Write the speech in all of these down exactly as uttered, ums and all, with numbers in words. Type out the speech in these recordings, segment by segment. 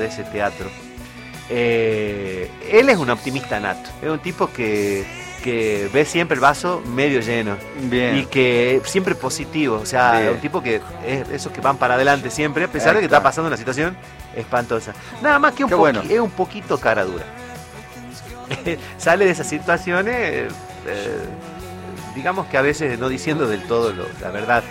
de ese teatro. Eh, él es un optimista nato, es un tipo que, que ve siempre el vaso medio lleno. Bien. Y que siempre positivo, o sea, Bien. es un tipo que es esos que van para adelante siempre, a pesar de que está pasando una situación espantosa. Nada más que un poqui- bueno. es un poquito cara dura. Sale de esas situaciones, eh, digamos que a veces no diciendo del todo lo, la verdad,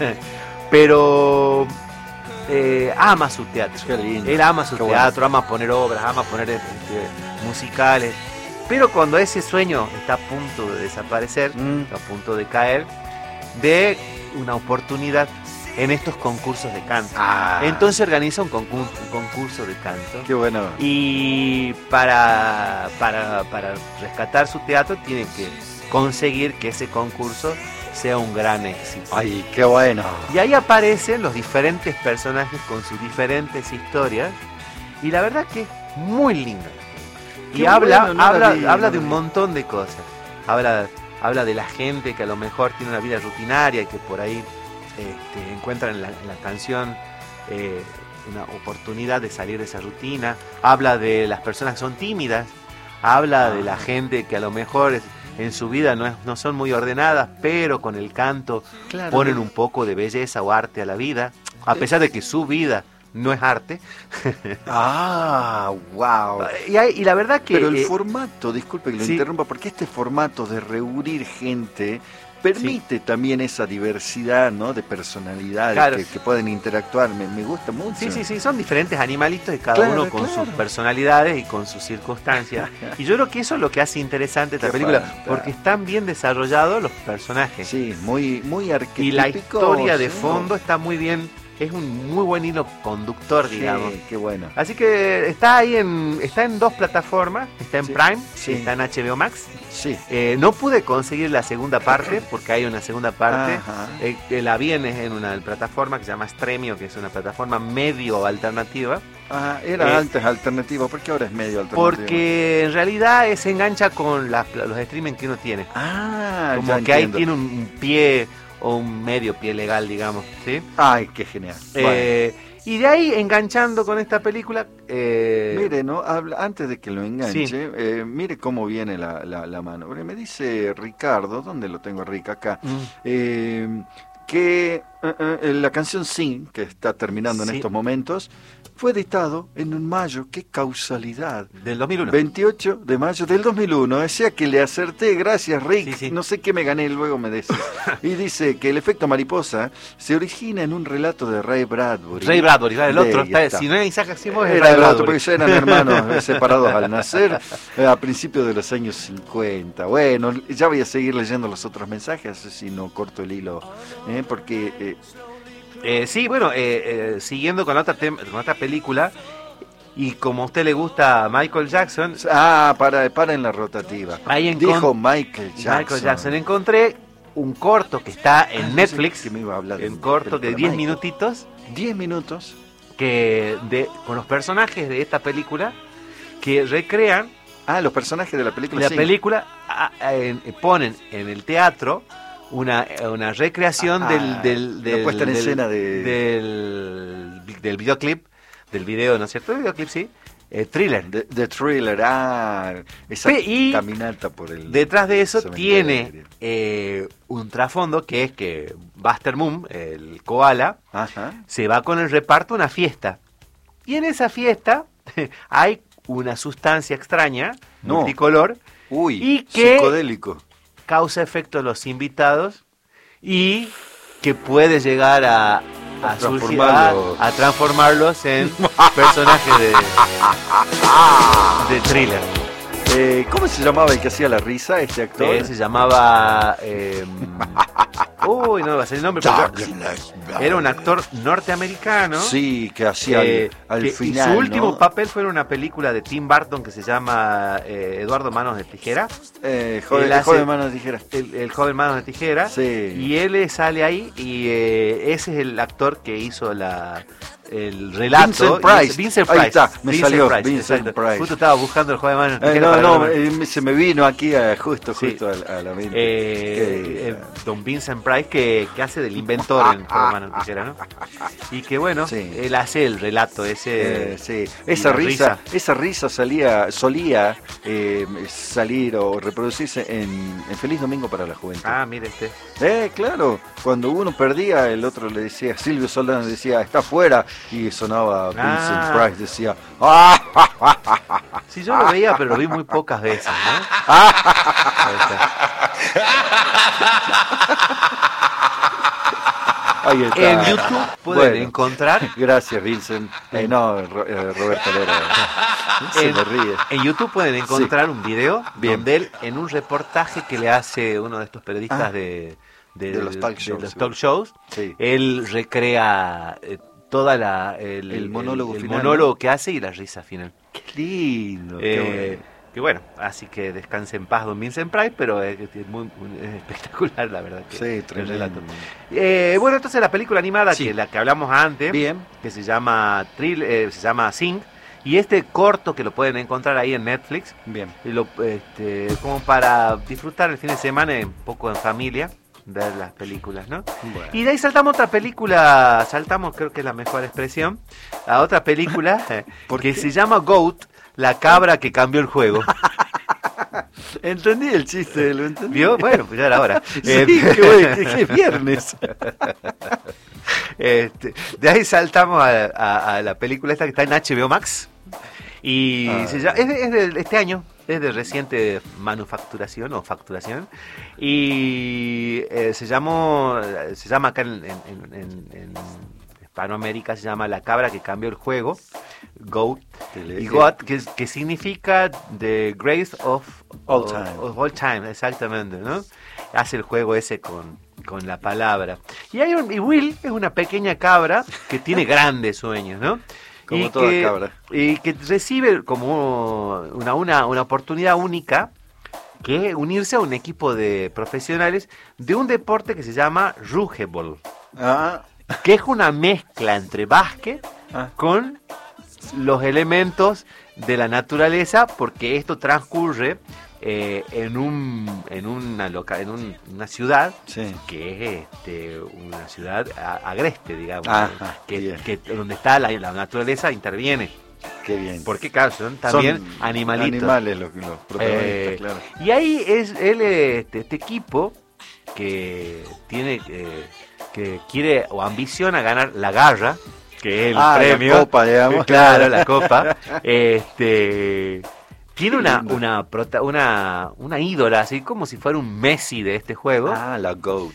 pero eh, ama su teatro. Qué lindo. Él ama su Qué teatro, bueno. ama poner obras, ama poner este, musicales. Pero cuando ese sueño está a punto de desaparecer, Mm. está a punto de caer, ve una oportunidad en estos concursos de canto. Ah. Entonces organiza un concurso, un concurso de canto. Qué bueno. Y para, para, para rescatar su teatro tiene que conseguir que ese concurso sea un gran éxito. Ay, qué bueno. Y ahí aparecen los diferentes personajes con sus diferentes historias. Y la verdad que es muy linda. Y Qué habla, bueno, no la habla, vi, no habla la de un vi. montón de cosas. Habla, habla de la gente que a lo mejor tiene una vida rutinaria y que por ahí este, encuentran en la, en la canción eh, una oportunidad de salir de esa rutina. Habla de las personas que son tímidas. Habla Ah. de la gente que a lo mejor es, en su vida no, es, no son muy ordenadas, pero con el canto Claro. ponen un poco de belleza o arte a la vida, a pesar de que su vida no es arte. Ah, wow. Y, hay- y la verdad que... Pero el eh, formato, disculpe que lo sí. interrumpa, porque este formato de reunir gente permite también esa diversidad, ¿no? De personalidades Claro. que, que pueden interactuar. Me, me gusta mucho. Sí, sí, sí, son diferentes animalitos y cada Claro, uno con claro. sus personalidades y con sus circunstancias. Y yo creo que eso es lo que hace interesante esta Qué película, fantástico. porque están bien desarrollados los personajes. Sí, muy, muy arquetípico. Y la historia de sí. fondo está muy bien, es un muy buen hilo conductor, Sí, digamos. qué bueno. Así que está ahí en, está en dos plataformas, está en Sí, Prime, sí. está en H B O Max. Sí. Eh, no pude conseguir la segunda parte, porque hay una segunda parte. Ajá. Eh, que la vi en, en una plataforma que se llama Stremio, que es una plataforma medio alternativa. Ajá, era Eh, antes alternativo, porque ahora es medio alternativo. Porque en realidad eh, se engancha con las- los streaming que uno tiene. Ah, Como ya que ahí entiendo. tiene un, un pie o un medio pie legal, digamos. ¿Sí? Ay, qué genial. Bueno. Eh, y de ahí, enganchando con esta película... eh, Mire, ¿no? Habla, antes de que lo enganche, Sí. eh, mire cómo viene la, la, la mano. Porque me dice Ricardo, ¿dónde lo tengo, Rick? Acá. mm, eh, que eh, eh, la canción Sing, que está terminando en Sí. estos momentos, fue editado en un mayo. ¡Qué causalidad! del dos mil uno. veintiocho de mayo del dos mil uno, o sea que le acerté, gracias Rick, Sí, sí. no sé qué me gané, luego me decís. Y dice que el efecto mariposa se origina en un relato de Ray Bradbury. Ray Bradbury, claro, el De- otro. ahí está- está. si no es Isaac Asimov, es Era Ray el otro, Bradbury. porque ya eran hermanos separados al nacer, eh, a principios de los años cincuenta. Bueno, ya voy a seguir leyendo los otros mensajes, si no corto el hilo, eh, porque... eh, Eh, sí, bueno, eh, eh, siguiendo con la otra, tem- con otra película, y como a usted le gusta Michael Jackson, ah, para, para en la rotativa. ahí en Dijo Michael Jackson. Michael Jackson, encontré un corto que está en Ah, no sé Netflix, que me iba a hablar de un corto de película diez Michael. minutitos, diez minutos. que de, con los personajes de esta película, que recrean Ah, los personajes de la película. la sí. película, a- a- en- ponen en el teatro una, una recreación Ah, del, del, la del, puesta en del- escena de- del, del videoclip, del video, ¿no es cierto? El videoclip, sí. Eh, Thriller. The, The Thriller, ah, esa Pe- y caminata por el... Detrás de eso cementerio. tiene eh, un trasfondo que es que Buster Moon, el koala, Ajá. se va con el reparto a una fiesta. Y en esa fiesta hay una sustancia extraña, No. multicolor, Uy, Y que- psicodélico. causa efecto a los invitados y que puede llegar a, a, A surgir- a- transformarlo. a transformarlos en personajes de, de Thriller. Eh, ¿Cómo se llamaba el que hacía la risa, este actor? Eh, se llamaba... eh, uy, no me va a salir el nombre, pero Douglas era un actor norteamericano. Sí, que hacía eh, al, al que- final, y su último ¿no? papel fue en una película de Tim Burton que se llama eh, Eduardo Manos de Tijera. Eh, joven, Él hace- joven manos dijera. El, el joven Manos de Tijera. Sí. Y él eh, sale ahí y eh, ese es el actor que hizo la el relato. Vincent Price. Vincent Ahí Price. está, me Vincent salió, Price, Vincent exacto. Price. Justo estaba buscando el joven Manos de Eh, Tijera. no, para no, verlo. eh, me- se me vino aquí a, justo, Sí. justo a, a la mente. Eh, Qué- eh, don Vincent Price, que, que hace del inventor en Forma Noticiera, ¿no? Y que bueno, sí. él hace el relato ese. Eh, sí, esa risa, risa, esa risa salía, solía eh, salir o reproducirse en, en Feliz Domingo para la Juventud. Ah, mire este. Eh, claro, cuando uno perdía, el otro le decía, Silvio Soldán decía, está afuera, y sonaba Vincent ah. Price, decía, ¡ah! Sí, yo lo veía, pero lo vi muy pocas veces, ¿no? Ahí está. En YouTube pueden bueno, encontrar. Gracias, Vincent. Eh, no, Ro, eh, Roberto Lera. Se en, me ríe. En YouTube pueden encontrar sí. un video Bien. donde él, en un reportaje que le hace uno de estos periodistas ah, de, de, de los talk de, shows, de los talk shows sí. él recrea eh, toda la el, el monólogo, el, final, el monólogo ¿no? que hace y la risa final. Qué lindo. Eh, qué bueno. Que bueno, así que descanse en paz Don Vincent Price, pero es, es muy, muy es espectacular, la verdad. Que sí, tremendo. El relato. Eh, bueno, entonces la película animada, sí. que la que hablamos antes, bien, que se llama Trill, eh, se llama Sing, y este corto que lo pueden encontrar ahí en Netflix, bien, y lo, este, como para disfrutar el fin de semana un poco en familia, ver las películas, ¿no? Bueno. Y de ahí saltamos a otra película, saltamos, creo que es la mejor expresión, a otra película que qué? se llama Goat, la cabra que cambió el juego. Entendí el chiste, lo entendí. ¿Vio? Bueno, pues ya era hora. Sí, eh, qué bueno, que es viernes. Este, de ahí saltamos a, a, a la película esta que está en H B O Max. Y ah, se llama, es, de, es de este año, es de reciente manufacturación o facturación. Y eh, se llamó, se llama acá en, en, en, en Hispanoamérica, se llama La cabra que cambió el juego. Goat, y Goat, que, que significa The Grace of All Time. Of all time, exactamente, ¿no? Hace el juego ese con, con la palabra. Y, hay un, y Will es una pequeña cabra que tiene grandes sueños, ¿no? Como y toda que, cabra. Y que recibe como una, una, una oportunidad única, que es unirse a un equipo de profesionales de un deporte que se llama Rugball. Ah. Que es una mezcla entre básquet ah. con los elementos de la naturaleza, porque esto transcurre eh, en un en una loca, en un, una ciudad sí. que es este, una ciudad agreste, digamos, Ajá, que, que donde está la, la naturaleza interviene. Qué bien. Porque claro, son también son animalitos. Animales los, los protagonistas, eh, claro. Y ahí es él este, este equipo que tiene eh, que quiere o ambiciona ganar la garra, que es el ah, premio, la copa, digamos. Claro, la copa. Este tiene una una, prota, una una ídola, así como si fuera un Messi de este juego. Ah, la GOAT.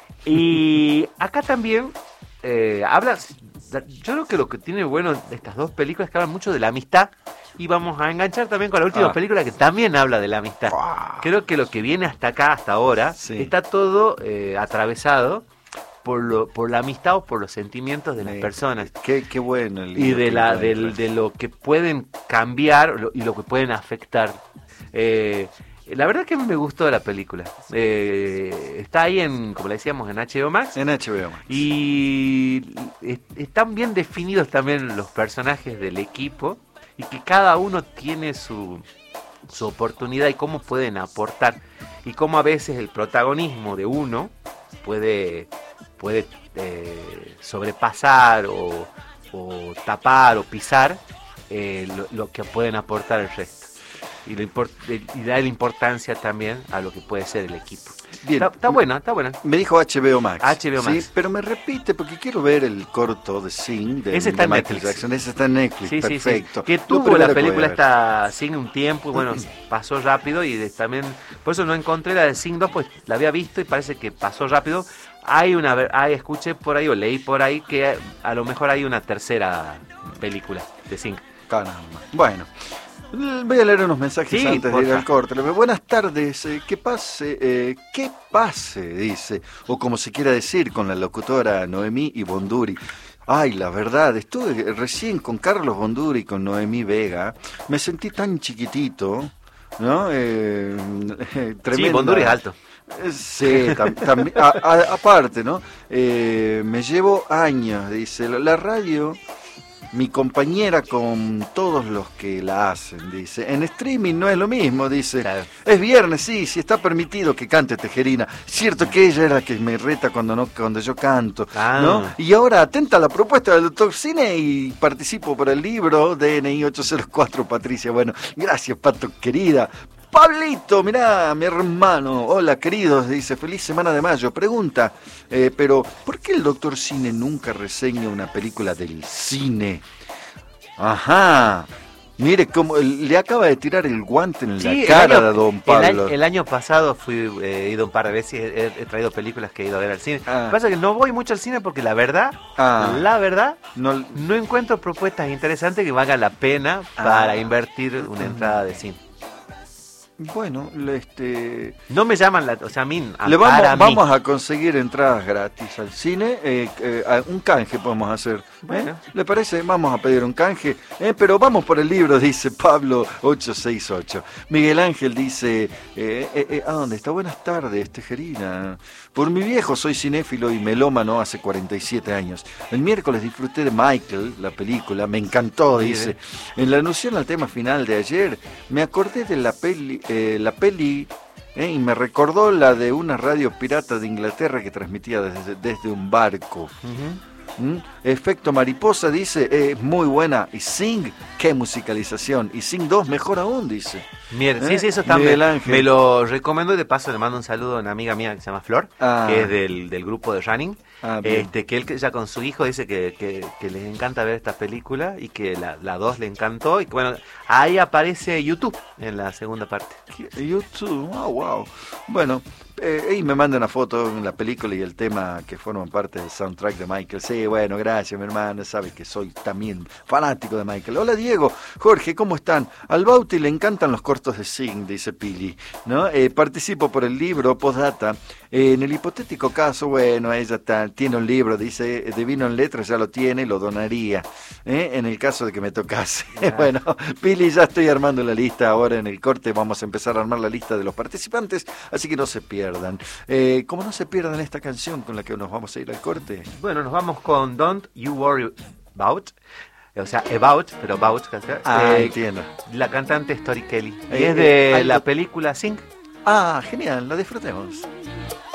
Y acá también eh, habla, yo creo que lo que tiene bueno de estas dos películas es que hablan mucho de la amistad, y vamos a enganchar también con la última ah. película que también habla de la amistad. Wow. Creo que lo que viene hasta acá, hasta ahora, sí. está todo eh, atravesado por lo por la amistad o por los sentimientos de las sí. personas. Qué, qué bueno. El y de la del, de lo que pueden cambiar lo, y lo que pueden afectar. Eh, la verdad que me gustó la película. Eh, está ahí en, como le decíamos, en H B O Max. En H B O Max. Y es, están bien definidos también los personajes del equipo, y que cada uno tiene su su oportunidad y cómo pueden aportar, y cómo a veces el protagonismo de uno puede puede eh, sobrepasar o, o tapar o pisar eh, lo, lo que pueden aportar el resto, y, lo import, y darle importancia también a lo que puede ser el equipo. Bien. Está, está buena, está buena. Me dijo H B O Max. H B O Max. Sí, pero me repite porque quiero ver el corto de Sing de, Ese está de en Michael Netflix. Jackson. Ese está en Netflix, sí, perfecto. Sí, sí. Que tuvo la película esta Sing un tiempo y bueno, pasó rápido, y de, también por eso no encontré la de Sing dos, pues la había visto y parece que pasó rápido. Hay una, hay, escuché por ahí o leí por ahí que a lo mejor hay una tercera película de Sing. Caramba. Bueno. Voy a leer unos mensajes sí, antes de ir al corte. Buenas tardes, eh, ¿qué pase? Eh, ¿Qué pase? Dice, o como se quiera decir, con la locutora Noemí y Bonduri. Ay, la verdad, estuve recién con Carlos Bonduri y con Noemí Vega. Me sentí tan chiquitito, ¿no? Eh, eh, sí, Bonduri es alto. Sí, tam, tam, a, a, aparte, ¿no? Eh, me llevo años, dice, la, la radio... mi compañera con todos los que la hacen, dice. En streaming no es lo mismo, dice. Claro. Es viernes, sí, sí está permitido que cante Tejerina. Cierto que ella era la que me reta cuando no cuando yo canto, Ah. ¿no? Y ahora atenta a la propuesta del doctor Cine y participo por el libro D N I ocho cero cuatro, Patricia. Bueno, gracias, Pato, querida. Pablito, mirá, mi hermano. Hola, queridos, dice, feliz semana de mayo. Pregunta, eh, pero ¿por qué el doctor Cine nunca reseña una película del cine? Ajá. Mire, como le acaba de tirar el guante en Sí, la cara el año, a don el Pablo. año, el año pasado fui, eh, he ido un par de veces y he, he traído películas que he ido a ver al cine. Ah. Lo que pasa es que no voy mucho al cine porque la verdad, Ah. la verdad, No, no encuentro propuestas interesantes que valgan la pena Ah. para invertir una entrada de cine. bueno, le- este... No me llaman la... O sea, a mí... a- Le vamos, para mí. vamos a conseguir entradas gratis al cine, eh, eh, a- un canje podemos hacer. ¿eh? Bueno. ¿Le parece? Vamos a pedir un canje, eh, pero vamos por el libro, dice Pablo ocho seis ocho. Miguel Ángel dice, eh, eh, eh, ¿a dónde está? Buenas tardes, Tejerina. Por mi viejo soy cinéfilo y melómano hace cuarenta y siete años. El miércoles disfruté de Michael, la película, me encantó, Sí, dice. ¿eh? En la alusión al tema final de ayer, me acordé de la peli, eh, la peli eh, y me recordó la de una radio pirata de Inglaterra que transmitía desde, desde un barco. Ujú. ¿Mm? Efecto mariposa, dice, es muy buena. Y Sing, qué musicalización. Y Sing dos, mejor aún, dice. Mira, ¿Eh? sí, sí, eso está. Miguel Me, Ángel. me lo recomiendo y de paso le mando un saludo a una amiga mía que se llama Flor, Ah. que es del, del grupo de Running. Ah, bien. este, que él que ya con su hijo dice que, que, que les encanta ver esta película y que la, la dos le encantó. Y que bueno, ahí aparece YouTube en la segunda parte. YouTube, oh, wow. Bueno, eh, y me manda una foto en la película y el tema que forman parte del soundtrack de Michael. Sí, bueno, gracias, mi hermano. Sabe que soy también fanático de Michael. Hola, Diego, Jorge, ¿cómo están? Al Bauti le encantan los cortos de Sing, dice Pili, ¿no? Eh, participo por el libro, postdata. Eh, en el hipotético caso, bueno, ella está, tiene un libro, dice, de vino en letras, ya lo tiene, lo donaría. ¿eh? En el caso de que me tocase. Ah. Bueno, Pili, ya estoy armando la lista. Ahora en el corte vamos a empezar a armar la lista de los participantes, así que no se pierdan. Eh, como no se pierdan esta canción con la que nos vamos a ir al corte. Bueno, nos vamos con Don't You Worry About. O sea, About, pero About. Ah, eh, entiendo. la cantante Story Kelly. Y Eh, es de eh, la algo- película Sing. Ah, genial, la disfrutemos.